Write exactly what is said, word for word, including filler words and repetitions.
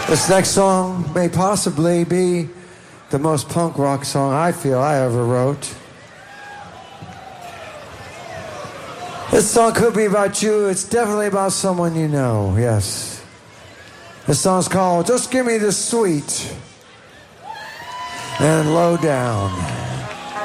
This next song may possibly be the most punk rock song I feel I ever wrote. This song could be about you. It's definitely about someone you know, yes. This song's called Just Give Me the Sweet and Low Down.